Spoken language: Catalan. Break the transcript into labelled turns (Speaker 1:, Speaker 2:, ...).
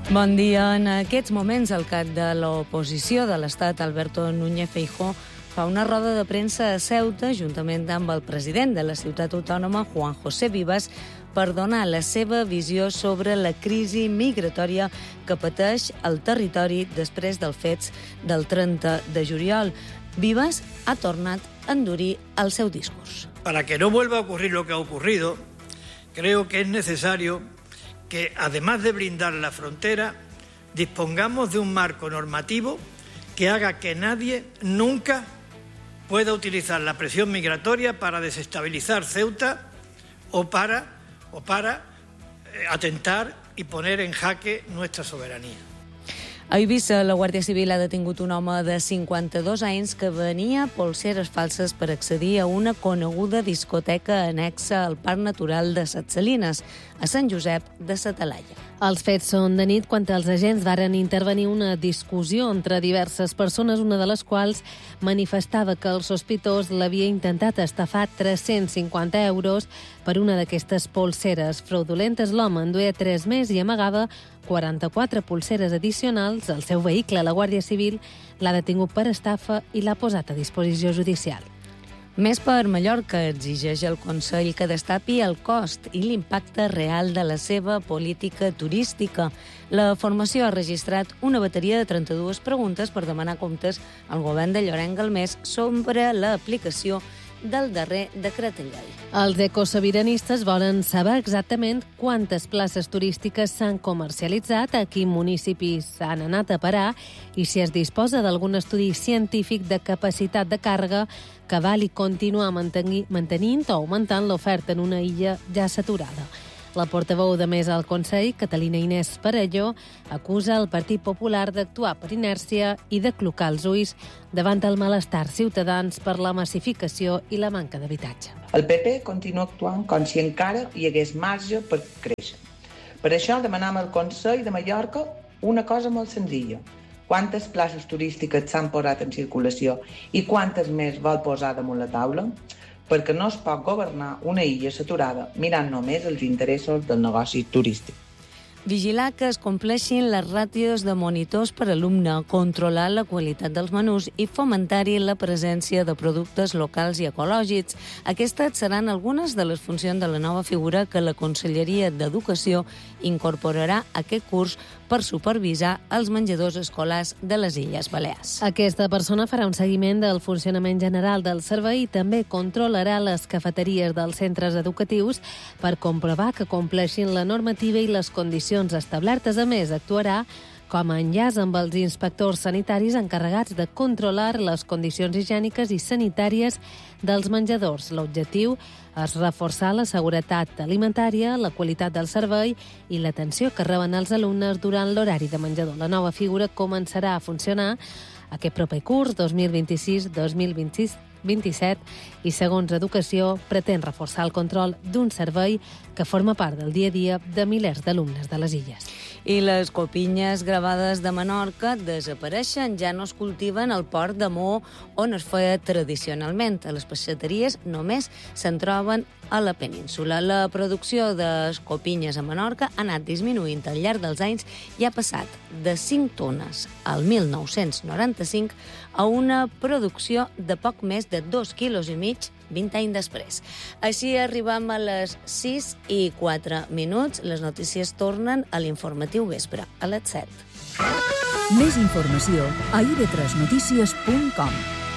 Speaker 1: Bon dia. En aquests moments, el cap de l'oposició de l'Estat, Alberto Núñez Feijóo, fa una roda de premsa a Ceuta, juntament amb el president de la ciutat autònoma, Juan José Vivas, per donar la seva visió sobre la crisi migratòria que pateix el territori després dels fets del 30 de juliol. Vivas ha tornat a endurir el seu discurs.
Speaker 2: Para que no vuelva a ocurrir lo que ha ocurrido, creo que es necesario que, además de blindar la frontera, dispongamos de un marco normativo que haga que nadie nunca pueda utilizar la presión migratoria para desestabilizar Ceuta o para atentar y poner en jaque nuestra soberanía.
Speaker 1: A Eivissa, la Guàrdia Civil ha detingut un home de 52 anys que venia polseres falses per accedir a una coneguda discoteca annexa al Parc Natural de Ses Salines, a Sant Josep de sa Talaia.
Speaker 3: Els fets són de nit quan els agents varen intervenir una discussió entre diverses persones, una de les quals manifestava que el sospitós l'havia intentat estafar 350 euros per una d'aquestes polseres fraudulentes. L'home en duia 3 més i amagava 44 polseres addicionals al seu vehicle. La Guàrdia Civil l'ha detingut per estafa i l'ha posat a disposició judicial.
Speaker 1: Més per Mallorca, exigeix el Consell que destapi el cost i l'impacte real de la seva política turística. La formació ha registrat una bateria de 32 preguntes per demanar comptes al govern de Llorenç Galmés sobre l'aplicació del darrer decret llei.
Speaker 3: Els ecosobiranistes volen saber exactament quantes places turístiques s'han comercialitzat, a quins municipis s'han anat a parar i si es disposa d'algun estudi científic de capacitat de càrrega que vali continuar mantenint o augmentant l'oferta en una illa ja saturada. La portaveu de Més al Consell, Catalina Inés Perelló, acusa el Partit Popular d'actuar per inèrcia i de clocar els ulls davant el malestar ciutadans per la massificació i la manca d'habitatge.
Speaker 4: El PP continua actuant com si encara hi hagués marge per créixer. Per això demanam al Consell de Mallorca una cosa molt senzilla. Quantes places turístiques s'han posat en circulació i quantes més vol posar damunt la taula? Perquè no es pot governar una illa saturada mirant només els interessos del negoci turístic.
Speaker 1: Vigilar que es compleixin les ràtios de monitors per alumne, controlar la qualitat dels menús i fomentar-hi la presència de productes locals i ecològics. Aquestes seran algunes de les funcions de la nova figura que la Conselleria d'Educació incorporarà aquest curs per supervisar els menjadors escolars de les Illes Balears.
Speaker 3: Aquesta persona farà un seguiment del funcionament general del servei i també controlarà les cafeteries dels centres educatius per comprovar que compleixin la normativa i les condicions establertes. A més, actuarà com a enllaç amb els inspectors sanitaris encarregats de controlar les condicions higièniques i sanitàries dels menjadors. L'objectiu és reforçar la seguretat alimentària, la qualitat del servei i l'atenció que reben els alumnes durant l'horari de menjador. La nova figura començarà a funcionar aquest proper curs 2026-2027 i, segons Educació, pretén reforçar el control d'un servei que forma part del dia a dia de milers d'alumnes de les illes.
Speaker 1: I les copinyes gravades de Menorca desapareixen, ja no es cultiven al port de Maó, on es feia tradicionalment. A les peixateries només se'n troben a la península. La producció de copinyes a Menorca ha anat disminuint al llarg dels anys i ha passat de 5 tones al 1995 a una producció de poc més de 2,5 quilos 20 anys després. Així arribam a les 6:04. Les notícies tornen a l'informatiu vespre, a les 7.
Speaker 5: Més informació a ib3notícies.com.